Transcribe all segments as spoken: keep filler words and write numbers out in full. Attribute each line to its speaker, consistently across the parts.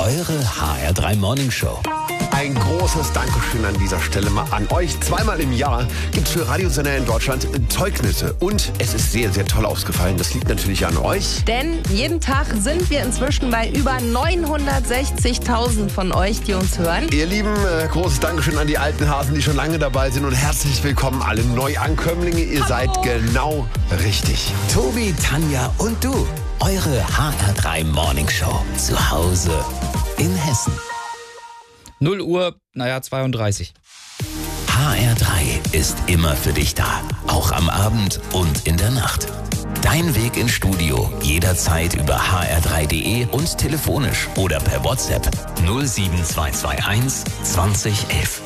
Speaker 1: Eure H R drei Morning Show.
Speaker 2: Ein großes Dankeschön an dieser Stelle mal an euch. Zweimal im Jahr gibt es für Radiosender in Deutschland Zeugnisse. Und es ist sehr, sehr toll ausgefallen. Das liegt natürlich an euch.
Speaker 3: Denn jeden Tag sind wir inzwischen bei über neunhundertsechzigtausend von euch, die uns hören.
Speaker 2: Ihr Lieben, äh, großes Dankeschön an die alten Hasen, die schon lange dabei sind. Und herzlich willkommen alle Neuankömmlinge. Ihr
Speaker 3: Hallo.
Speaker 2: seid genau richtig.
Speaker 1: Tobi, Tanja und du. Eure H R drei Morning Show. Zu Hause in Hessen.
Speaker 4: null Uhr, naja, zweiunddreißig.
Speaker 1: H R drei ist immer für dich da. Auch am Abend und in der Nacht. Dein Weg ins Studio jederzeit über h r drei punkt de und telefonisch oder per WhatsApp null sieben zwei zwei eins zwanzig elf.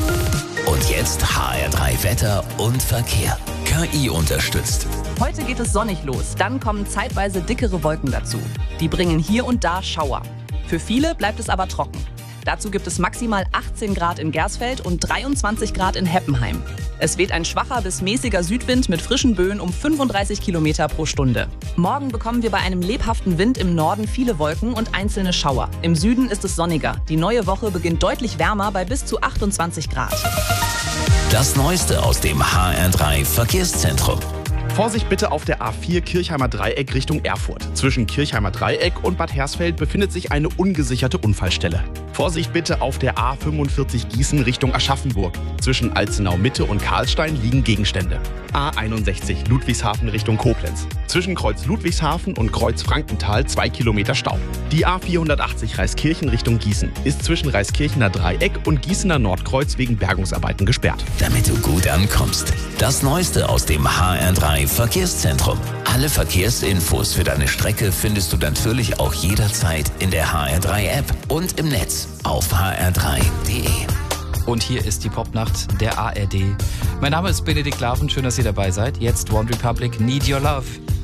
Speaker 1: Und jetzt H R drei Wetter und Verkehr. K I unterstützt.
Speaker 5: Heute geht es sonnig los, dann kommen zeitweise dickere Wolken dazu. Die bringen hier und da Schauer. Für viele bleibt es aber trocken. Dazu gibt es maximal achtzehn Grad in Gersfeld und dreiundzwanzig Grad in Heppenheim. Es weht ein schwacher bis mäßiger Südwind mit frischen Böen um fünfunddreißig Kilometer pro Stunde. Morgen bekommen wir bei einem lebhaften Wind im Norden viele Wolken und einzelne Schauer. Im Süden ist es sonniger. Die neue Woche beginnt deutlich wärmer bei bis zu achtundzwanzig Grad.
Speaker 1: Das Neueste aus dem H R drei Verkehrszentrum.
Speaker 6: Vorsicht bitte auf der A vier Kirchheimer Dreieck Richtung Erfurt. Zwischen Kirchheimer Dreieck und Bad Hersfeld befindet sich eine ungesicherte Unfallstelle. Vorsicht bitte auf der A fünfundvierzig Gießen Richtung Aschaffenburg. Zwischen Alzenau Mitte und Karlstein liegen Gegenstände. A einundsechzig Ludwigshafen Richtung Koblenz. Zwischen Kreuz Ludwigshafen und Kreuz Frankenthal zwei Kilometer Stau. Die A vierhundertachtzig Reiskirchen Richtung Gießen ist zwischen Reiskirchener Dreieck und Gießener Nordkreuz wegen Bergungsarbeiten gesperrt.
Speaker 1: Damit du gut ankommst. Das Neueste aus dem H R drei Verkehrszentrum. Alle Verkehrsinfos für deine Strecke findest du natürlich auch jederzeit in der H R drei App und im Netz auf h r drei punkt de.
Speaker 4: Und hier ist die Popnacht der A R D. Mein Name ist Benedikt Laven, schön, dass ihr dabei seid. Jetzt One Republic, Need Your Love.